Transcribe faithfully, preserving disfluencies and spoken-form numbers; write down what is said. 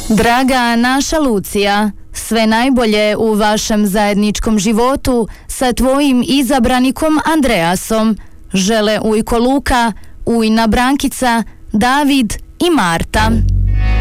Draga naša Lucija, sve najbolje u vašem zajedničkom životu sa tvojim izabranikom Andreasom žele ujko Luka, ujna Brankica, David i Marta.